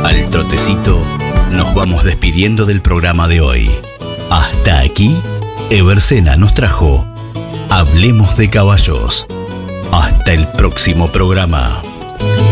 Al trotecito nos vamos despidiendo del programa de hoy. Hasta aquí, Eversena nos trajo Hablemos de Caballos. Hasta el próximo programa.